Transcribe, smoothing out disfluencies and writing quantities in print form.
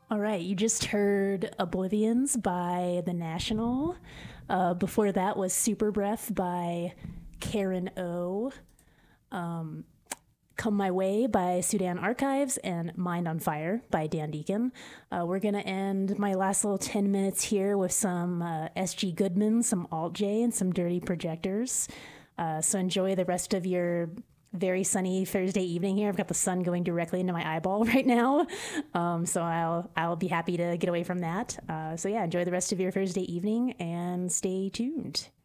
All right, you just heard Oblivions by The National. Before that was Super Breath by Karen O. Come My Way by Sudan Archives, and Mind on Fire by Dan Deacon. We're going to end my last little 10 minutes here with some S.G. Goodman, some Alt J, and some Dirty Projectors. So enjoy the rest of your very sunny Thursday evening here. I've got the sun going directly into my eyeball right now. So I'll be happy to get away from that. So yeah, enjoy the rest of your Thursday evening and stay tuned.